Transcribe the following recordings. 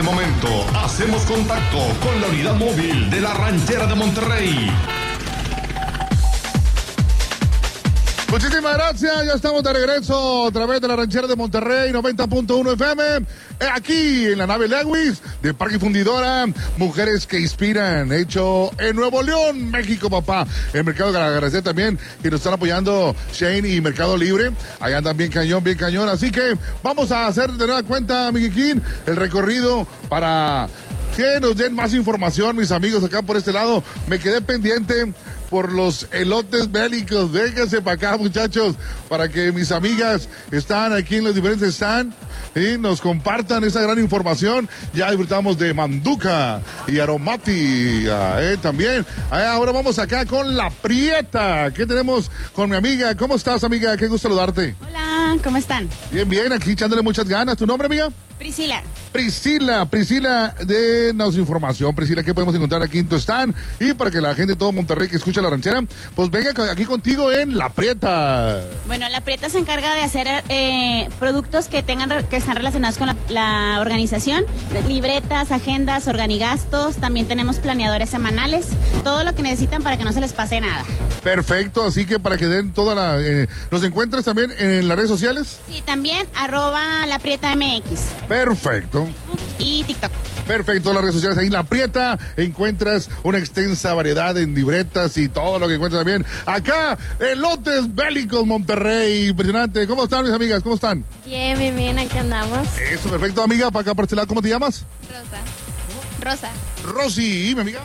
este momento hacemos contacto con la unidad móvil de la Ranchera de Monterrey. Muchísimas gracias, ya estamos de regreso a través de la Ranchera de Monterrey, 90.1 FM, aquí en la nave Lewis de Parque Fundidora, mujeres que inspiran, hecho en Nuevo León, México, papá. El mercado, agradecer también que nos están apoyando Shane y Mercado Libre, allá andan bien cañón, así que vamos a hacer de nueva cuenta, Miguel King, el recorrido para que nos den más información, mis amigos, acá por este lado. Me quedé pendiente por los elotes bélicos. Vénganse para acá, muchachos, para que mis amigas están aquí en los diferentes stands y nos compartan esa gran información. Ya disfrutamos de Manduca y Aromati también. Ahora vamos acá con La Prieta. ¿Qué tenemos con mi amiga? ¿Cómo estás, amiga? Qué gusto saludarte. Hola, ¿cómo están? Bien, aquí echándole muchas ganas. ¿Tu nombre, amiga? Priscila, denos información. Priscila, ¿qué podemos encontrar aquí en tu stand? Y para que la gente de todo Monterrey que escucha La Ranchera, pues venga aquí contigo en La Prieta. Bueno, La Prieta se encarga de hacer productos que están relacionados con la organización, libretas, agendas, organigastos, también tenemos planeadores semanales, todo lo que necesitan para que no se les pase nada. Perfecto, así que para que den toda la... ¿Nos encuentras también en las redes sociales? Sí, también @LaPrietaMX. Perfecto. Y TikTok. Perfecto, las redes sociales ahí, La Prieta, encuentras una extensa variedad en libretas y todo lo que encuentras también. Acá, elotes bélicos, Monterrey, impresionante. ¿Cómo están, mis amigas? ¿Cómo están? Bien, aquí andamos. Eso, perfecto, amiga, para acá, para este lado, ¿cómo te llamas? Rosa. Rosy, ¿y mi amiga?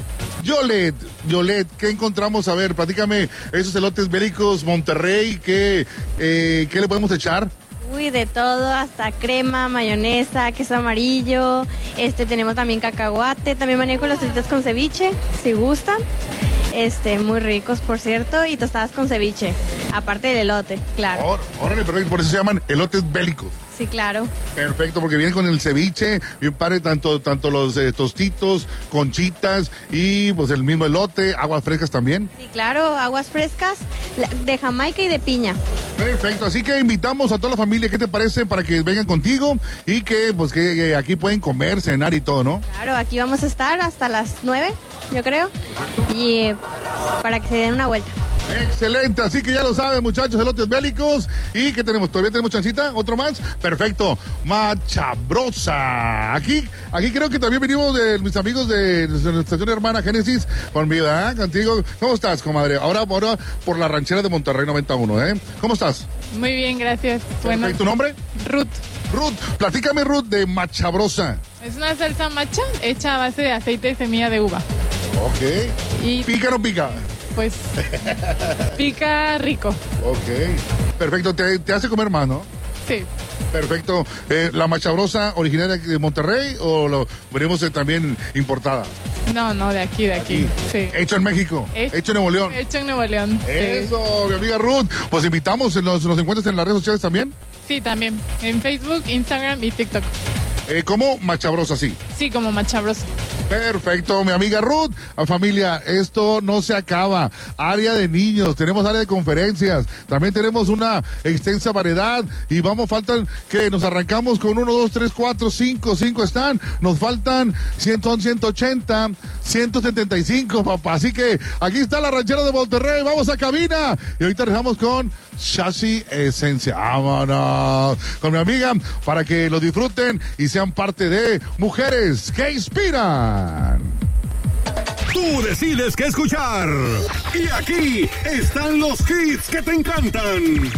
Yolet, ¿qué encontramos? A ver, platícame, esos elotes bélicos, Monterrey, ¿qué le podemos echar? Uy, de todo, hasta crema, mayonesa, queso amarillo, tenemos también cacahuate, también manejo los tostitos con ceviche, si gustan, muy ricos, por cierto, y tostadas con ceviche, aparte del elote, claro. Órale, perfecto, por eso se llaman elotes bélicos. Sí, claro. Perfecto, porque vienen con el ceviche, bien padre, tanto los tostitos, conchitas y pues el mismo elote, aguas frescas también. Sí, claro, aguas frescas de Jamaica y de piña. Perfecto, así que invitamos a toda la familia, ¿qué te parece? Para que vengan contigo y que pues que aquí pueden comer, cenar y todo, ¿no? Claro, aquí vamos a estar hasta las 9, yo creo, y para que se den una vuelta. Excelente, así que ya lo saben, muchachos, elotes bélicos. ¿Y qué tenemos? ¿Todavía tenemos chancita? ¿Otro más? Perfecto, Machabrosa. Aquí creo que también venimos de mis amigos de nuestra estación hermana Génesis, conmigo, contigo. ¿Cómo estás, comadre? Ahora por la Ranchera de Monterrey 91, ¿Cómo estás? Muy bien, gracias. Bueno, ¿tu nombre? Ruth, platícame, Ruth, de Machabrosa. es una salsa macha hecha a base de aceite de semilla de uva. Ok. Y ¿Pica o no pica? pues pica rico. Ok. Perfecto, te hace comer más, ¿no? Sí. Perfecto. ¿La Machabrosa originaria de Monterrey o lo veremos también importada? No, de aquí. Sí. Hecho en México. Hecho en Nuevo León. Hecho en Nuevo León. Eso, mi amiga Ruth. Pues invitamos, ¿nos encuentras en las redes sociales también? Sí, también. En Facebook, Instagram y TikTok. ¿Cómo? Machabrosa, sí. Sí, como Machabrosa. Perfecto, mi amiga Ruth. Familia, esto no se acaba. Área de niños, tenemos área de conferencias, también tenemos una extensa variedad y faltan que nos arrancamos con 1, 2, 3, 4, 5 están. Nos faltan 180, 175, papá. Así que aquí está la Ranchera de Monterrey. Vamos a cabina y ahorita regresamos con Chasis Esencia. Vámonos con mi amiga para que lo disfruten y sean parte de Mujeres que Inspiran. Tú decides qué escuchar. Y aquí están los hits que te encantan.